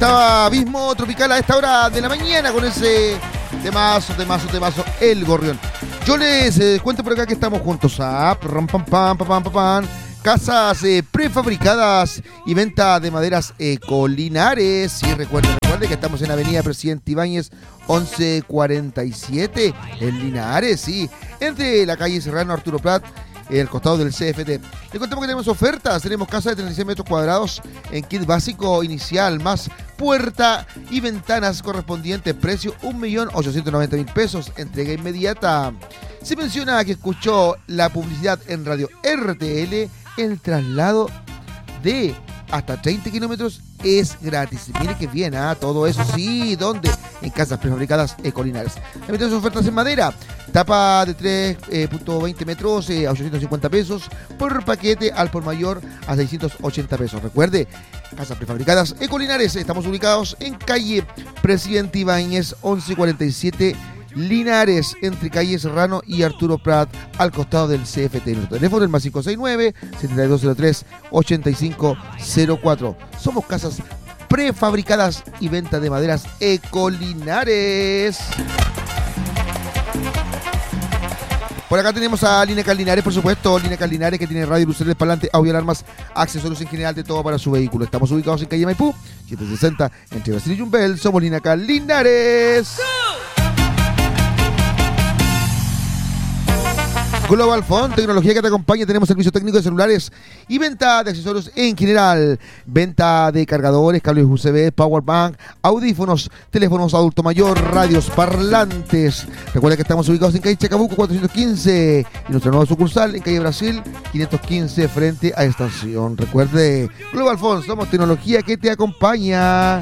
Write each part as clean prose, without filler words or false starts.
estaba Abismo Tropical a esta hora de la mañana con ese temazo, El Gorrión. Yo les cuento por acá que estamos juntos a casas prefabricadas y venta de maderas Ecolinares. Sí, recuerden que estamos en Avenida Presidente Ibáñez 1147 en Linares, sí, entre la calle Serrano Arturo Prat, el costado del CFT. Les contamos que tenemos ofertas. Tenemos casa de 36 metros cuadrados en kit básico inicial, más puerta y ventanas correspondientes. Precio 1.890.000 pesos. Entrega inmediata. Se menciona que escuchó la publicidad en Radio RTL. El traslado de hasta 30 kilómetros es gratis. Mire que bien, todo eso, sí, ¿dónde? En casas prefabricadas Ecolinares. También tenemos ofertas en madera. Tapa de 3.20 metros a 850 pesos. Por paquete al por mayor a 680 pesos. Recuerde, casas prefabricadas Ecolinares. Estamos ubicados en calle Presidente Ibáñez 1147 Linares, entre calle Serrano y Arturo Prat, al costado del CFT. Nuestro teléfono es más 569-7203-8504. Somos casas prefabricadas y venta de maderas Ecolinares. Por acá tenemos a Linecal Linares, por supuesto. Linecal Linares, que tiene radio, luces, parlante, audio, alarmas, accesorios en general, de todo para su vehículo. Estamos ubicados en calle Maipú 760, entre Brasil y Yumbel. Somos Linecal Linares. Global Phone, tecnología que te acompaña. Tenemos servicio técnico de celulares y venta de accesorios en general. Venta de cargadores, cables USB, powerbank, audífonos, teléfonos adulto mayor, radios, parlantes. Recuerda que estamos ubicados en calle Chacabuco 415 y nuestra nueva sucursal en calle Brasil 515 frente a estación. Recuerde, Global Phone, somos tecnología que te acompaña.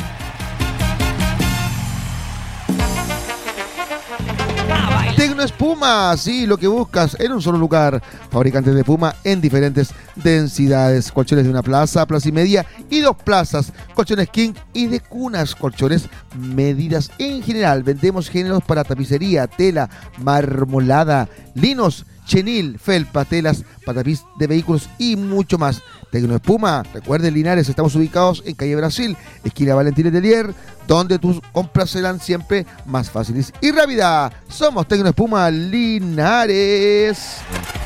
Tecnoespuma, sí, lo que buscas en un solo lugar. Fabricantes de espuma en diferentes densidades. Colchones de una plaza, plaza y media y 2 plazas. Colchones king y de cunas. Colchones medidas en general. Vendemos géneros para tapicería, tela, marmolada, linos, chenil, felpa, telas, para tapiz de vehículos y mucho más. Tecnoespuma, recuerden, Linares, estamos ubicados en calle Brasil, esquina Valentín Letelier, donde tus compras serán siempre más fáciles y rápidas. Somos Tecnoespuma Linares.